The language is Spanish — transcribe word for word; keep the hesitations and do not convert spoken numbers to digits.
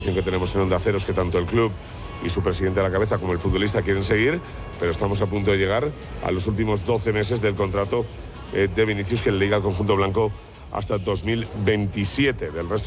que tenemos en Onda Cero es que tanto el club y su presidente a la cabeza como el futbolista quieren seguir, pero estamos a punto de llegar a los últimos doce meses del contrato eh, de Vinicius, que le liga al conjunto blanco hasta dos mil veintisiete. Del resto